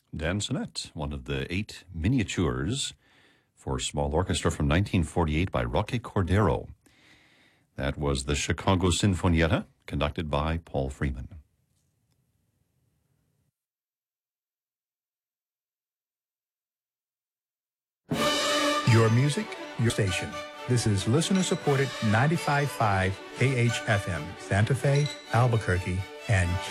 Dan Sonette, one of the 8 miniatures for small orchestra from 1948 by Roque Cordero. That was the Chicago Sinfonietta, conducted by Paul Freeman. Your music, your station. This is listener-supported 95.5 KHFM, Santa Fe, Albuquerque, and